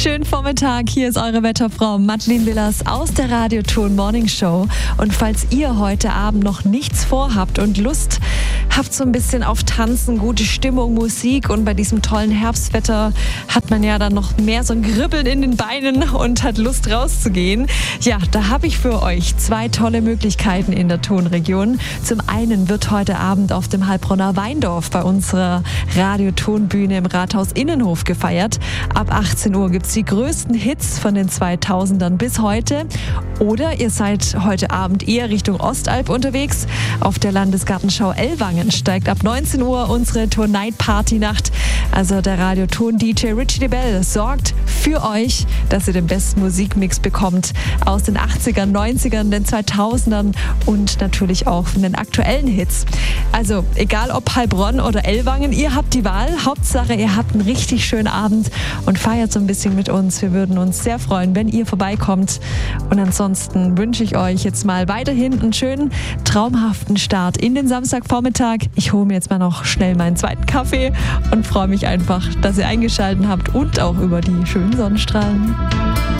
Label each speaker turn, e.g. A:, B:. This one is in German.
A: Schönen Vormittag, hier ist eure Wetterfrau Madeleine Willers aus der Radio-Ton Morning Show. Und falls ihr heute Abend noch nichts vorhabt und Lust habt so ein bisschen auf Tanzen, gute Stimmung, Musik und bei diesem tollen Herbstwetter hat man ja dann noch mehr so ein Kribbeln in den Beinen und hat Lust rauszugehen. Ja, da habe ich für euch 2 tolle Möglichkeiten in der Tonregion. Zum einen wird heute Abend auf dem Heilbronner Weindorf bei unserer Radio-Tonbühne im Rathaus Innenhof gefeiert. Ab 18 Uhr gibt es die größten Hits von den 2000ern bis heute. Oder ihr seid heute Abend eher Richtung Ostalb unterwegs. Auf der Landesgartenschau Ellwangen steigt ab 19 Uhr unsere Tour-Night-Party-Nacht. Also der Radio-Ton-DJ Richie DeBell sorgt für euch, dass ihr den besten Musikmix bekommt aus den 80ern, 90ern, den 2000ern und natürlich auch von den aktuellen Hits. Also egal ob Heilbronn oder Ellwangen, ihr habt die Wahl. Hauptsache, ihr habt einen richtig schönen Abend und feiert so ein bisschen mit uns. Wir würden uns sehr freuen, wenn ihr vorbeikommt. Und ansonsten wünsche ich euch jetzt mal weiterhin einen schönen, traumhaften Start in den Samstagvormittag. Ich hole mir jetzt mal noch schnell meinen zweiten Kaffee und freue mich einfach, dass ihr eingeschaltet habt und auch über die schönen Sonnenstrahlen.